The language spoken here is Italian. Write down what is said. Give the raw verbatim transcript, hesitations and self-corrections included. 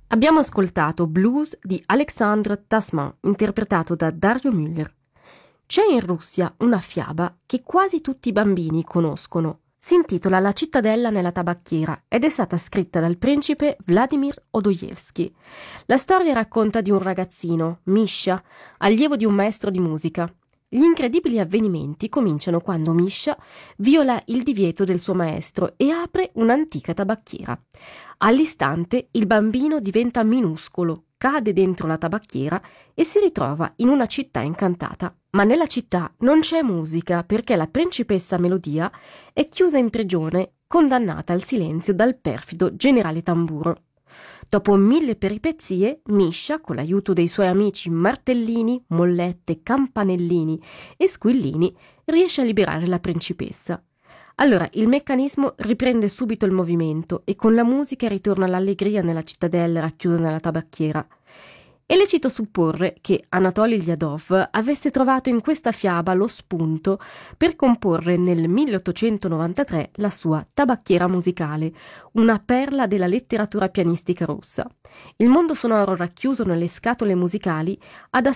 Abbiamo ascoltato Blues di Alexandre Tasman, interpretato da Dario Müller. C'è in Russia una fiaba che quasi tutti i bambini conoscono. Si intitola La cittadella nella tabacchiera ed è stata scritta dal principe Vladimir Odoyevsky. La storia racconta di un ragazzino, Misha, allievo di un maestro di musica. Gli incredibili avvenimenti cominciano quando Misha viola il divieto del suo maestro e apre un'antica tabacchiera. All'istante il bambino diventa minuscolo, cade dentro la tabacchiera e si ritrova in una città incantata. Ma nella città non c'è musica perché la principessa Melodia è chiusa in prigione, condannata al silenzio dal perfido generale Tamburo. Dopo mille peripezie, Misha, con l'aiuto dei suoi amici Martellini, Mollette, Campanellini e Squillini, riesce a liberare la principessa. Allora il meccanismo riprende subito il movimento e con la musica ritorna l'allegria nella cittadella racchiusa nella tabacchiera. È lecito supporre che Anatoli Liadov avesse trovato in questa fiaba lo spunto per comporre nel milleottocentonovantatré la sua Tabacchiera musicale, una perla della letteratura pianistica russa. Il mondo sonoro racchiuso nelle scatole musicali ha da